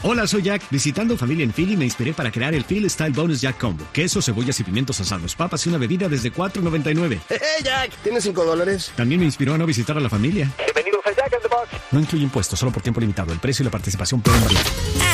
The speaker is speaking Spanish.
Hola, soy Jack. Visitando familia en Philly me inspiré para crear el Philly Style Bonus Jack Combo. Queso, cebollas y pimientos asados, papas y una bebida desde $4.99. ¡Hey, Jack! ¿Tienes $5? También me inspiró a no visitar a la familia. Bienvenidos a Jack in the Box. No incluye impuestos, solo por tiempo limitado. El precio y la participación pueden variar.